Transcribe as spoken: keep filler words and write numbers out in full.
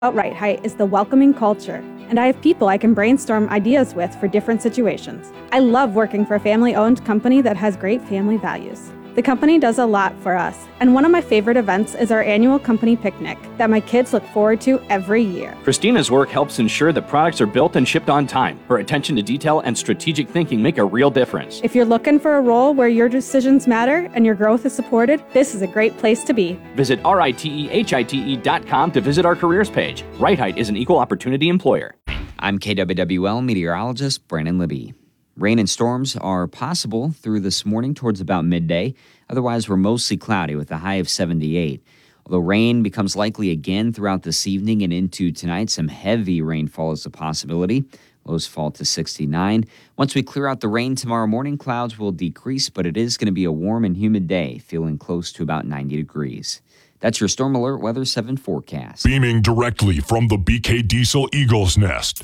Right Height is the welcoming culture, and I have people I can brainstorm ideas with for different situations. I love working for a family-owned company that has great family values. The company does a lot for us, and one of my favorite events is our annual company picnic that my kids look forward to every year. Christina's work helps ensure that products are built and shipped on time. Her attention to detail and strategic thinking make a real difference. If you're looking for a role where your decisions matter and your growth is supported, this is a great place to be. Visit R I T E H I T E dot com to visit our careers page. Right Height is an equal opportunity employer. I'm K W W L meteorologist Brandon Libby. Rain and storms are possible through this morning towards about midday. Otherwise, we're mostly cloudy with a high of seventy-eight. Although rain becomes likely again throughout this evening and into tonight, some heavy rainfall is a possibility. Lows fall to sixty-nine. Once we clear out the rain tomorrow morning, clouds will decrease, but it is going to be a warm and humid day, feeling close to about ninety degrees. That's your Storm Alert Weather seven forecast. Beaming directly from the B K Diesel Eagles Nest.